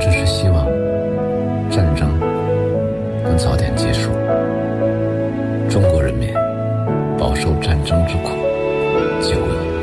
只是希望战争能早点结束，中国人民饱受战争之苦久矣。